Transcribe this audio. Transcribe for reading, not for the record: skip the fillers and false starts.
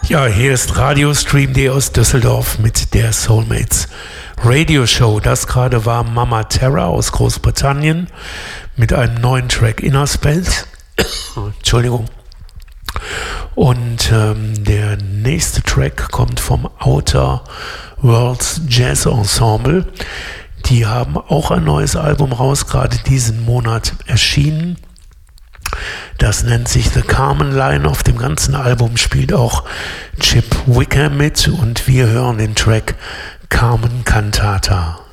Ja, hier ist Radio Stream D aus Düsseldorf mit der Soulmates Radio Show. Das gerade war Mama Terra aus Großbritannien mit einem neuen Track Inner Space. Entschuldigung. Und der nächste Track kommt vom Outer Worlds Jazz Ensemble. Die haben auch ein neues Album raus, gerade diesen Monat erschienen. Das nennt sich The Carmen Line. Auf dem ganzen Album spielt auch Chip Wicker mit und wir hören den Track Carmen Cantata.